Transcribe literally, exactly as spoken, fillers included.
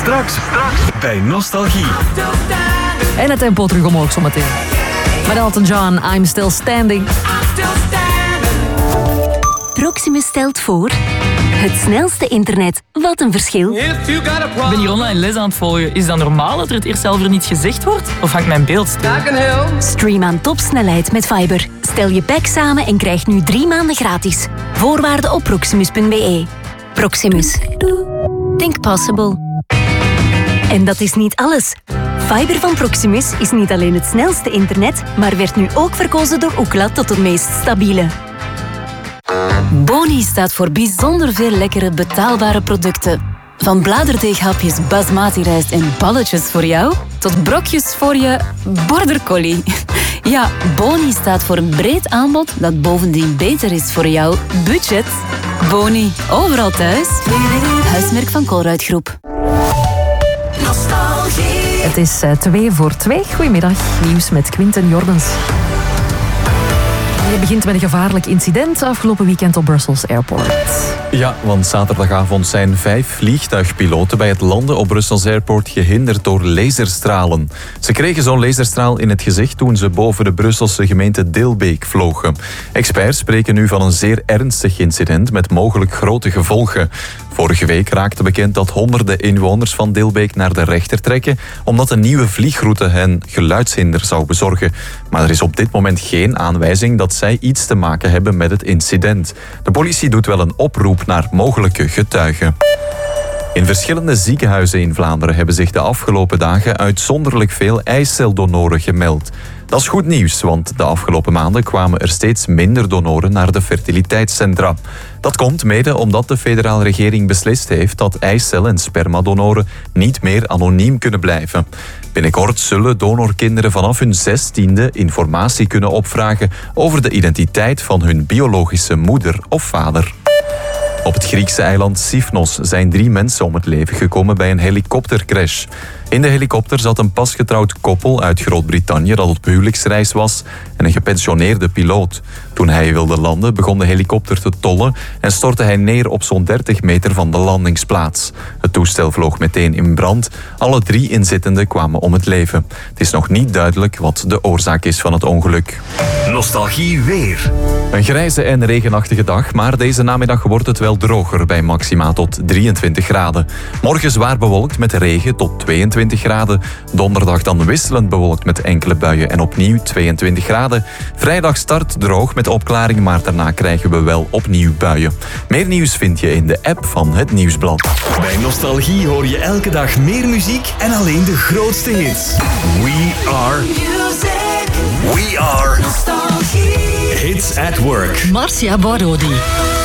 Straks, bij Nostalgie. En het tempo terug omhoog zometeen. Met Elton John, I'm Still Standing. Proximus stelt voor... Het snelste internet. Wat een verschil. Ik ben hier online les aan het volgen. Is dat normaal dat er het eerst zelf er niet gezegd wordt? Of hangt mijn beeld stil? Stream aan topsnelheid met Fiber. Stel je pack samen en krijg nu drie maanden gratis. Voorwaarden op proximus punt b e. Proximus. Think possible. En dat is niet alles. Fiber van Proximus is niet alleen het snelste internet, maar werd nu ook verkozen door Ookla tot het meest stabiele. Boni staat voor bijzonder veel lekkere, betaalbare producten. Van bladerdeeghapjes, basmati rijst en balletjes voor jou, tot brokjes voor je border collie. Ja, Boni staat voor een breed aanbod dat bovendien beter is voor jouw budget. Boni, overal thuis. Huismerk van Colruyt Groep. Nostalgie. Het is uh, twee voor twee. Goedemiddag, nieuws met Quinten Jordens. Je begint met een gevaarlijk incident afgelopen weekend op Brussels Airport. Ja, want zaterdagavond zijn vijf vliegtuigpiloten bij het landen op Brussels Airport gehinderd door laserstralen. Ze kregen zo'n laserstraal in het gezicht toen ze boven de Brusselse gemeente Dilbeek vlogen. Experts spreken nu van een zeer ernstig incident met mogelijk grote gevolgen. Vorige week raakte bekend dat honderden inwoners van Dilbeek naar de rechter trekken, omdat een nieuwe vliegroute hen geluidshinder zou bezorgen. Maar er is op dit moment geen aanwijzing dat zij iets te maken hebben met het incident. De politie doet wel een oproep naar mogelijke getuigen. In verschillende ziekenhuizen in Vlaanderen hebben zich de afgelopen dagen uitzonderlijk veel eiceldonoren gemeld. Dat is goed nieuws, want de afgelopen maanden kwamen er steeds minder donoren naar de fertiliteitscentra. Dat komt mede omdat de federale regering beslist heeft dat eicel- en spermadonoren niet meer anoniem kunnen blijven. Binnenkort zullen donorkinderen vanaf hun zestiende informatie kunnen opvragen over de identiteit van hun biologische moeder of vader. Op het Griekse eiland Sifnos zijn drie mensen om het leven gekomen bij een helikoptercrash. In de helikopter zat een pasgetrouwd koppel uit Groot-Brittannië dat op huwelijksreis was en een gepensioneerde piloot. Toen hij wilde landen begon de helikopter te tollen en stortte hij neer op zo'n dertig meter van de landingsplaats. Het toestel vloog meteen in brand. Alle drie inzittenden kwamen om het leven. Het is nog niet duidelijk wat de oorzaak is van het ongeluk. Nostalgie weer. Een grijze en regenachtige dag, maar deze namiddag wordt het wel droger bij maxima tot drieëntwintig graden. Morgen zwaar bewolkt met regen tot tweeëntwintig graden. Donderdag dan wisselend bewolkt met enkele buien en opnieuw tweeëntwintig graden. Vrijdag start droog met opklaring, maar daarna krijgen we wel opnieuw buien. Meer nieuws vind je in de app van Het Nieuwsblad. Bij Nostalgie hoor je elke dag meer muziek en alleen de grootste hits. We are music. We are Nostalgie. Hits at work. Marcia Borodi.